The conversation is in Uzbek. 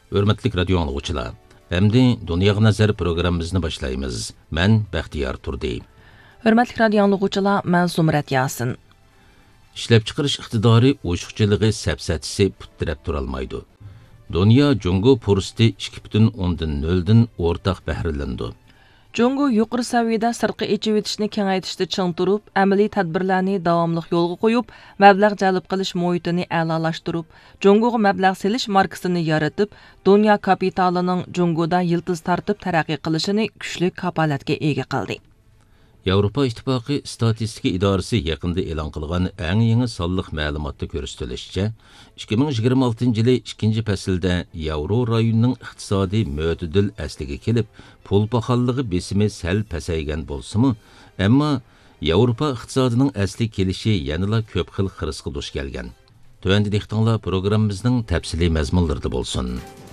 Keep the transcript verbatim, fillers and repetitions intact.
Hürmetlik radyo anlıqçılar, endi Dunyoga nazar programmamizni boshlaymiz. Men Baxtiyor Turdi. Hürmetlik radyo anlıqçılar, men Sumrat Yasin. İşlep chiqarish iqtidori o'shiqchiligi sapsatisi puttirab turolmaydi. Dunyo Jungo fursati ikki butun o'ndan nol dan o'rtaq bahrilandi. Jungo yuqori saviyada sirtqi echib etishni kengaytirishda ching turib, amaliy tadbirlarni davomli yo'lga qo'yib, mablag' jalb qilish muhitini a'lolashtirib, Jungoga mablag' selish markasini yaratib, dunyo kapitalining Jungoda yildiz tartib taraqqiy qilishini kuchli kapolatga ega qildi. Yevropa İttifaqı Statistika İdarəsi yaqında e'lon qilgan eng yangi sonliq ma'lumotda ko'rsatilishicha, ikki ming yigirma oltinchi yili ikkinchi faslda Yevro rayonining iqtisodiy mo'tadil asliga kelib, pul paxolligi besimi sal pasaygan bo'lsa-mu, ammo Yevropa iqtisodining asli kelishi yanada ko'p xil xirisga duch kelgan. Tövəndə diqqətinizlər proqramımızın təfsili məzmunlarında bolsun.